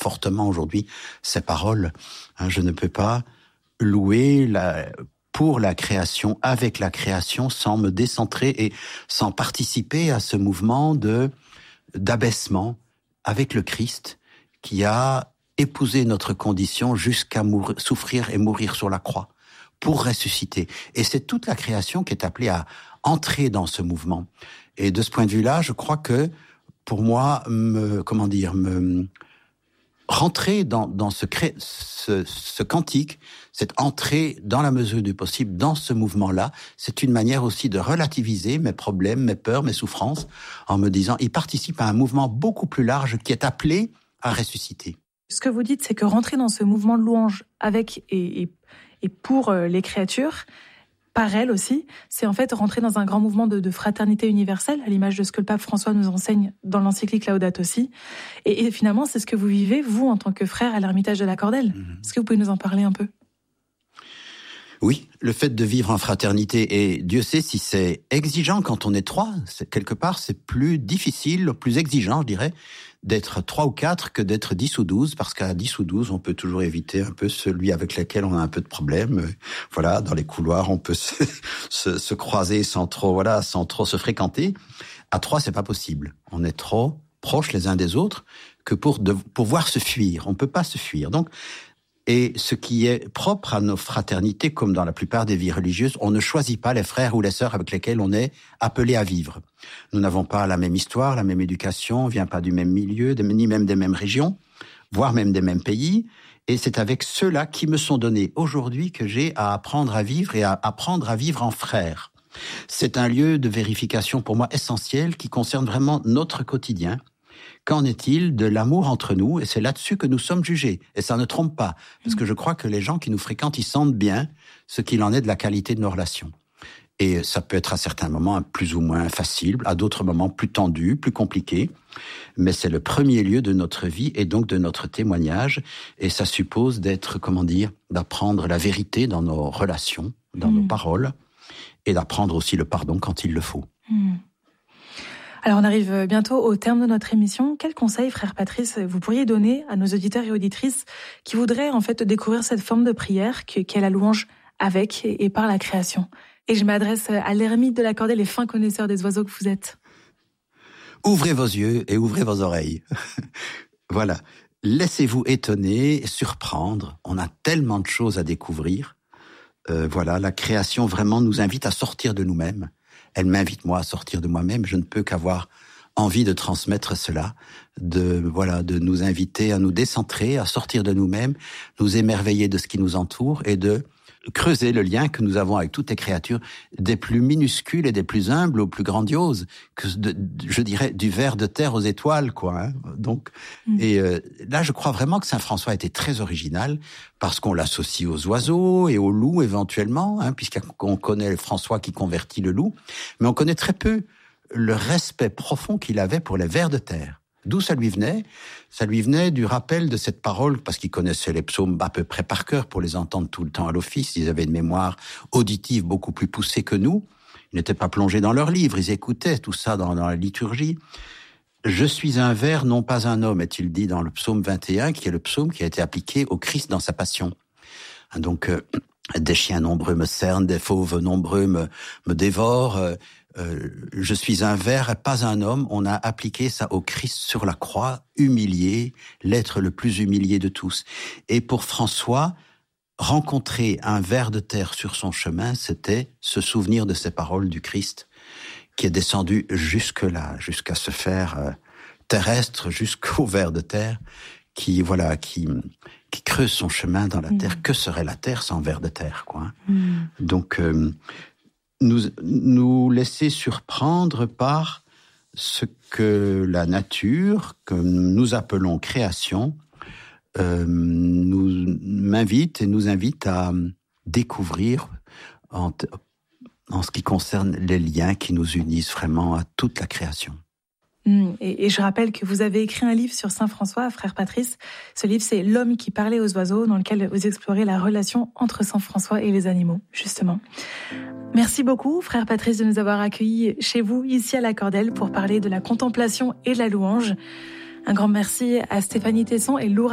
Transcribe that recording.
fortement aujourd'hui ces paroles. Je ne peux pas louer pour la création, avec la création, sans me décentrer et sans participer à ce mouvement d'abaissement avec le Christ qui a épousé notre condition jusqu'à souffrir et mourir sur la croix pour ressusciter. Et c'est toute la création qui est appelée à entrer dans ce mouvement. Et de ce point de vue-là, je crois que pour moi, rentrer dans ce cantique, cette entrée dans la mesure du possible dans ce mouvement-là, c'est une manière aussi de relativiser mes problèmes, mes peurs, mes souffrances, en me disant, il participe à un mouvement beaucoup plus large qui est appelé à ressusciter. Ce que vous dites, c'est que rentrer dans ce mouvement de louange avec et pour les créatures, par elles aussi, c'est en fait rentrer dans un grand mouvement de fraternité universelle, à l'image de ce que le pape François nous enseigne dans l'encyclique Laudato Si. Et finalement, c'est ce que vous vivez, vous, en tant que frère à l'Ermitage de la Cordelle. Est-ce que vous pouvez nous en parler un peu ? Oui, le fait de vivre en fraternité, et Dieu sait si c'est exigeant quand on est 3, quelque part c'est plus difficile, plus exigeant, je dirais, d'être 3 ou 4 que d'être 10 ou 12, parce qu'à 10 ou 12, on peut toujours éviter un peu celui avec lequel on a un peu de problème. Voilà, dans les couloirs, on peut se croiser sans trop se fréquenter. À 3, c'est pas possible. On est trop proches les uns des autres que pour pouvoir se fuir. On peut pas se fuir. Donc, et ce qui est propre à nos fraternités, comme dans la plupart des vies religieuses, on ne choisit pas les frères ou les sœurs avec lesquels on est appelé à vivre. Nous n'avons pas la même histoire, la même éducation, on vient pas du même milieu, ni même des mêmes régions, voire même des mêmes pays. Et c'est avec ceux-là qui me sont donnés aujourd'hui que j'ai à apprendre à vivre et à apprendre à vivre en frères. C'est un lieu de vérification pour moi essentiel qui concerne vraiment notre quotidien. Qu'en est-il de l'amour entre nous ? Et c'est là-dessus que nous sommes jugés. Et ça ne trompe pas. Parce que je crois que les gens qui nous fréquentent, ils sentent bien ce qu'il en est de la qualité de nos relations. Et ça peut être à certains moments plus ou moins facile, à d'autres moments plus tendu, plus compliqué. Mais c'est le premier lieu de notre vie et donc de notre témoignage. Et ça suppose d'apprendre la vérité dans nos relations, dans nos paroles, et d'apprendre aussi le pardon quand il le faut. Alors on arrive bientôt au terme de notre émission. Quel conseil, frère Patrice, vous pourriez donner à nos auditeurs et auditrices qui voudraient en fait découvrir cette forme de prière qu'est la louange avec et par la création ? Et je m'adresse à l'ermite de la Cordelle, les fins connaisseurs des oiseaux que vous êtes. Ouvrez vos yeux et ouvrez vos oreilles. Voilà. Laissez-vous étonner, surprendre. On a tellement de choses à découvrir. La création vraiment nous invite à sortir de nous-mêmes. Elle m'invite, moi, à sortir de moi-même. Je ne peux qu'avoir envie de transmettre cela, de nous inviter à nous décentrer, à sortir de nous-mêmes, nous émerveiller de ce qui nous entoure et de creuser le lien que nous avons avec toutes les créatures, des plus minuscules et des plus humbles aux plus grandioses, je dirais du ver de terre aux étoiles, quoi. Donc, et là, je crois vraiment que Saint François était très original parce qu'on l'associe aux oiseaux et aux loups éventuellement, puisqu'on connaît François qui convertit le loup, mais on connaît très peu le respect profond qu'il avait pour les vers de terre. D'où ça lui venait ? Ça lui venait du rappel de cette parole, parce qu'il connaissait les psaumes à peu près par cœur pour les entendre tout le temps à l'office. Ils avaient une mémoire auditive beaucoup plus poussée que nous. Ils n'étaient pas plongés dans leurs livres, ils écoutaient tout ça dans la liturgie. « Je suis un ver, non pas un homme », est-il dit dans le psaume 21, qui est le psaume qui a été appliqué au Christ dans sa passion. Donc, des chiens nombreux me cernent, des fauves nombreux me dévorent. Je suis un ver et pas un homme. On a appliqué ça au Christ sur la croix, humilié, l'être le plus humilié de tous. Et pour François, rencontrer un ver de terre sur son chemin, c'était se souvenir de ces paroles du Christ qui est descendu jusque-là, jusqu'à se faire terrestre, jusqu'au ver de terre, qui creuse son chemin dans la terre. Que serait la terre sans ver de terre, quoi. Donc, nous laisser surprendre par ce que la nature, que nous appelons création, nous invite à découvrir en ce qui concerne les liens qui nous unissent vraiment à toute la création. Et je rappelle que vous avez écrit un livre sur Saint François, frère Patrice. Ce livre, c'est L'homme qui parlait aux oiseaux, dans lequel vous explorez la relation entre Saint François et les animaux, justement. Merci beaucoup, frère Patrice, de nous avoir accueillis chez vous, ici à la Cordelle, pour parler de la contemplation et de la louange. Un grand merci à Stéphanie Tesson et Laura